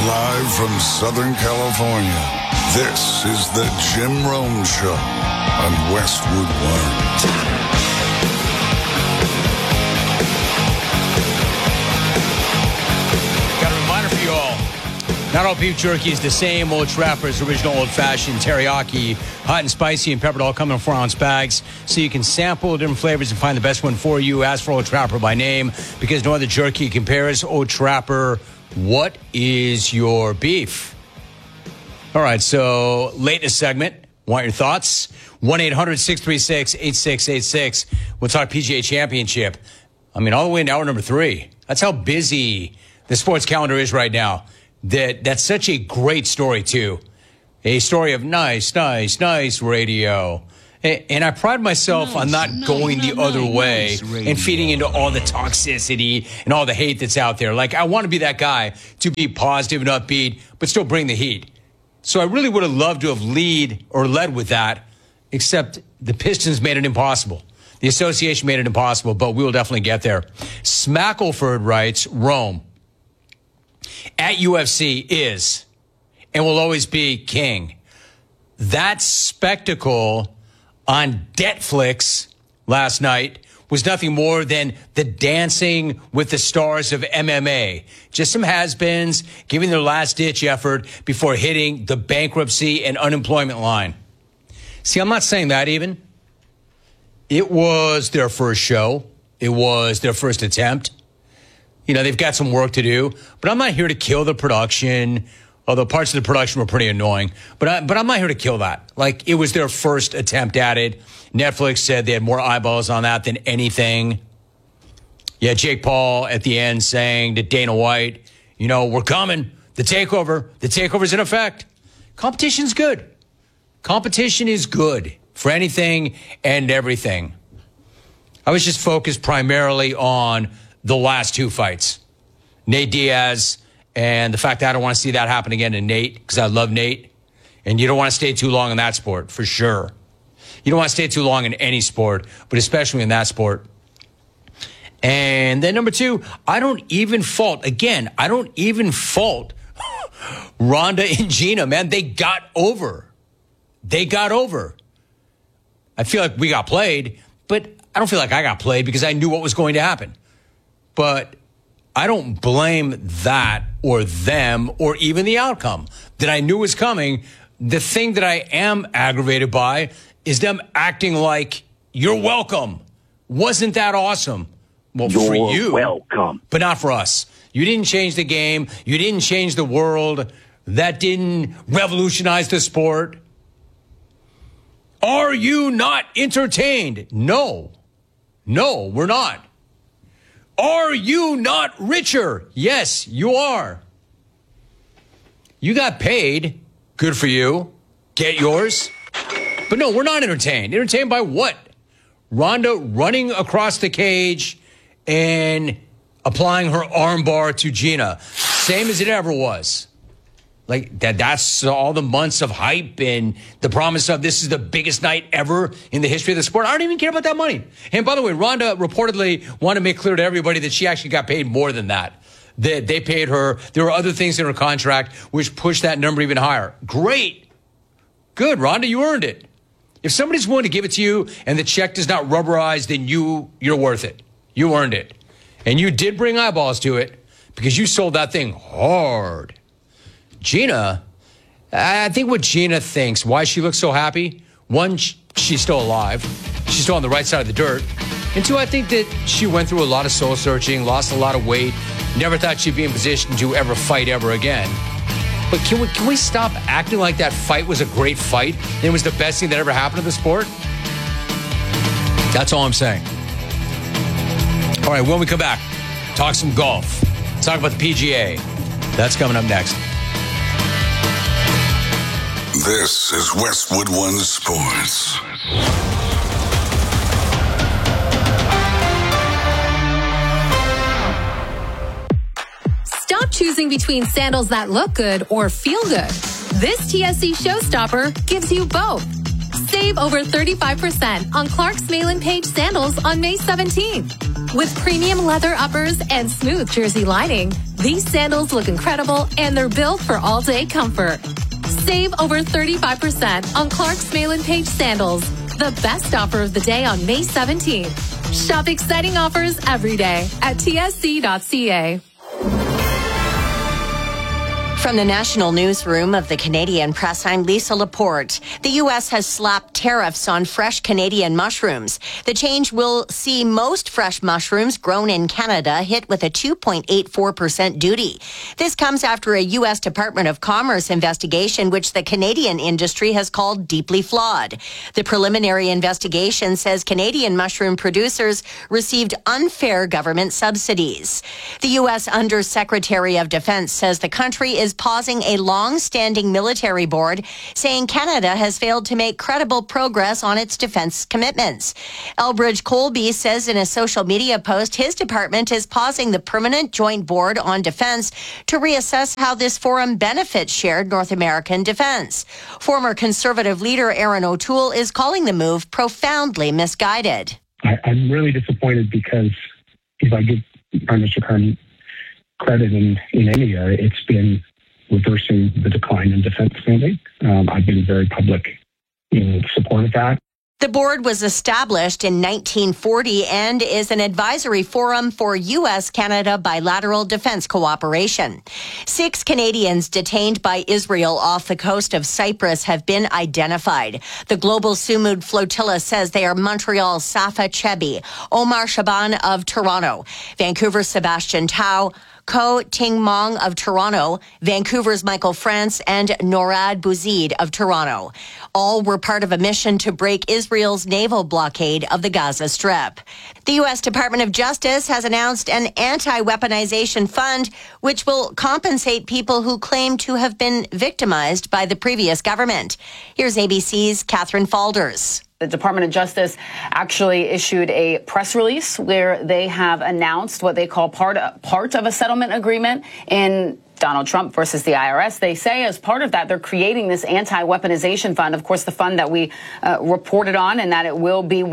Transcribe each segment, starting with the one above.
Live from Southern California, this is the Jim Rome Show on Westwood One. Not all beef jerky is the same. Old Trapper's original old-fashioned teriyaki, hot and spicy and peppered, all come in 4-ounce bags, so you can sample different flavors and find the best one for you. Ask for Old Trapper by name, because no other jerky compares. Old Trapper, what is your beef? All right, so late in the segment, want your thoughts? 1-800-636-8686. We'll talk PGA Championship. I mean, all the way into hour number 3. That's how busy the sports calendar is right now. That's such a great story, too. A story of nice radio. And I pride myself on not going the other way and feeding into all the toxicity and all the hate that's out there. Like, I want to be that guy to be positive and upbeat, but still bring the heat. So I really would have loved to have led with that, except the Pistons made it impossible. The association made it impossible, but we will definitely get there. Smackleford writes, Rome at UFC is and will always be king. That spectacle on Netflix last night was nothing more than the dancing with the stars of MMA. Just some has-beens giving their last-ditch effort before hitting the bankruptcy and unemployment line. See, I'm not saying that even. It was their first show. It was their first attempt. You know, they've got some work to do, but I'm not here to kill the production, although parts of the production were pretty annoying. But I'm not here to kill that. Like, it was their first attempt at it. Netflix said they had more eyeballs on that than anything. Yeah, Jake Paul at the end saying to Dana White, you know, we're coming. The takeover's in effect. Competition's good. Competition is good for anything and everything. I was just focused primarily on the last 2 fights, Nate Diaz, and the fact that I don't want to see that happen again to Nate, because I love Nate. And you don't want to stay too long in that sport, for sure. You don't want to stay too long in any sport, but especially in that sport. And then number 2, I don't even fault Ronda and Gina, man. They got over. I feel like we got played, but I don't feel like I got played because I knew what was going to happen. But I don't blame that or them or even the outcome that I knew was coming. The thing that I am aggravated by is them acting like you're welcome. Wasn't that awesome? Well, for you, welcome, but not for us. You didn't change the game. You didn't change the world. That didn't revolutionize the sport. Are you not entertained? No, we're not. Are you not richer? Yes, you are. You got paid. Good for you. Get yours. But no, we're not entertained. Entertained by what? Ronda running across the cage and applying her armbar to Gina. Same as it ever was. Like that's all the months of hype and the promise of this is the biggest night ever in the history of the sport. I don't even care about that money. And by the way, Ronda reportedly wanted to make clear to everybody that she actually got paid more than that. They paid her. There were other things in her contract which pushed that number even higher. Great. Good, Ronda, you earned it. If somebody's willing to give it to you and the check does not rubberize, then you're worth it. You earned it. And you did bring eyeballs to it because you sold that thing hard. Gina, I think what Gina thinks, why she looks so happy, 1, she's still alive. She's still on the right side of the dirt. And 2, I think that she went through a lot of soul searching, lost a lot of weight, never thought she'd be in position to ever fight ever again. But can we stop acting like that fight was a great fight and it was the best thing that ever happened to the sport? That's all I'm saying. All right, when we come back, talk some golf. Talk about the PGA. That's coming up next. This is Westwood One Sports. Stop choosing between sandals that look good or feel good. This TSC Showstopper gives you both. Save over 35% on Clark's Mail & Page sandals on May 17th. With premium leather uppers and smooth jersey lining, These sandals look incredible and they're built for all-day comfort. Save over 35% on Clark's Mail and Page sandals. The best offer of the day on May 17th. Shop exciting offers every day at tsc.ca. From the National Newsroom of the Canadian Press, I'm Lisa Laporte. The U.S. has slapped tariffs on fresh Canadian mushrooms. The change will see most fresh mushrooms grown in Canada hit with a 2.84% duty. This comes after a U.S. Department of Commerce investigation, which the Canadian industry has called deeply flawed. The preliminary investigation says Canadian mushroom producers received unfair government subsidies. The U.S. Undersecretary of Defense says the country is pausing a long-standing military board, saying Canada has failed to make credible progress on its defense commitments. Elbridge Colby says in a social media post his department is pausing the Permanent Joint Board on Defense to reassess how this forum benefits shared North American defense. Former Conservative leader Erin O'Toole is calling the move profoundly misguided. I'm really disappointed because if I give Prime Minister Carney credit in any area, it's been reversing the decline in defense spending. I've been very public in support of that. The board was established in 1940 and is an advisory forum for U.S.-Canada bilateral defense cooperation. 6 Canadians detained by Israel off the coast of Cyprus have been identified. The Global Sumud Flotilla says they are Montreal's Safa Chebi, Omar Shaban of Toronto, Vancouver's Sebastian Tao, Ko Ting Mong of Toronto, Vancouver's Michael France, and Norad Bouzid of Toronto. All were part of a mission to break Israel's naval blockade of the Gaza Strip. The U.S. Department of Justice has announced an anti-weaponization fund, which will compensate people who claim to have been victimized by the previous government. Here's ABC's Catherine Falders. The Department of Justice actually issued a press release where they have announced what they call part of a settlement agreement in Donald Trump versus the IRS. They say as part of that, they're creating this anti-weaponization fund. Of course, the fund that we reported on, and that it will be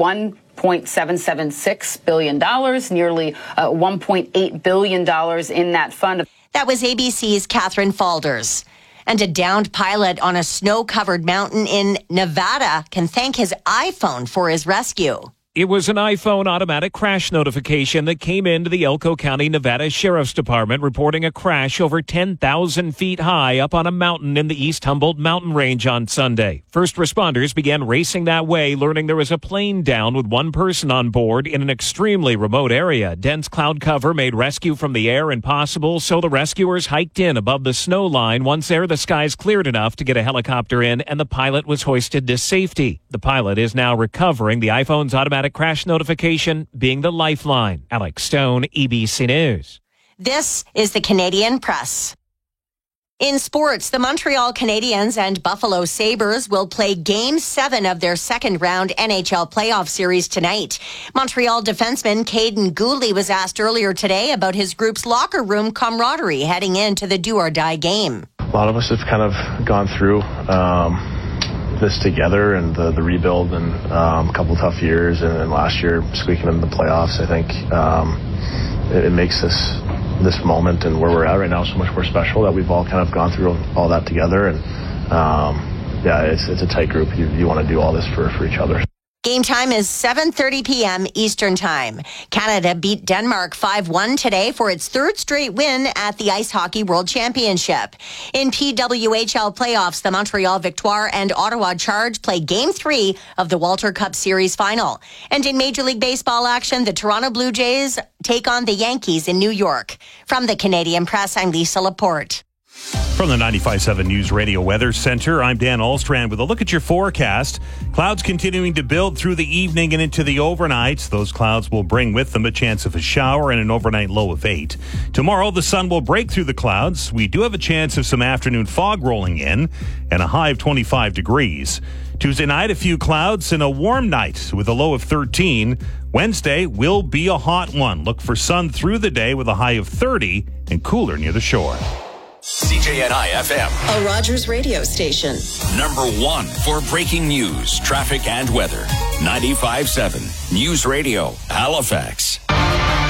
$1.776 billion, nearly $1.8 billion in that fund. That was ABC's Catherine Falders. And a downed pilot on a snow-covered mountain in Nevada can thank his iPhone for his rescue. It was an iPhone automatic crash notification that came into the Elko County, Nevada Sheriff's Department reporting a crash over 10,000 feet high up on a mountain in the East Humboldt mountain range on Sunday. First responders began racing that way, learning there was a plane down with one person on board in an extremely remote area. Dense cloud cover made rescue from the air impossible, so the rescuers hiked in above the snow line. Once there, the skies cleared enough to get a helicopter in, and the pilot was hoisted to safety. The pilot is now recovering. The iPhone's automatic crash notification being the lifeline. Alex Stone, EBC News. This is the Canadian Press. In sports, the Montreal Canadiens and Buffalo Sabres will play Game 7 of their second-round NHL playoff series tonight. Montreal defenseman Caden Gooley was asked earlier today about his group's locker room camaraderie heading into the do-or-die game. A lot of us have kind of gone through this together, and the rebuild, and a couple tough years, and last year squeaking into the playoffs. I think it makes this moment and where we're at right now so much more special that we've all kind of gone through all that together. And it's a tight group. You want to do all this for each other. Game time is 7:30 p.m. Eastern Time. Canada beat Denmark 5-1 today for its third straight win at the Ice Hockey World Championship. In PWHL playoffs, the Montreal Victoire and Ottawa Charge play Game 3 of the Walter Cup Series final. And in Major League Baseball action, the Toronto Blue Jays take on the Yankees in New York. From the Canadian Press, I'm Lisa Laporte. From the 95.7 News Radio Weather Center, I'm Dan Alstrand with a look at your forecast. Clouds continuing to build through the evening and into the overnight. Those clouds will bring with them a chance of a shower and an overnight low of 8. Tomorrow, the sun will break through the clouds. We do have a chance of some afternoon fog rolling in and a high of 25 degrees. Tuesday night, a few clouds and a warm night with a low of 13. Wednesday will be a hot one. Look for sun through the day with a high of 30 and cooler near the shore. CJNI FM, a Rogers radio station. Number 1 for breaking news, traffic, and weather. 95.7 News Radio, Halifax.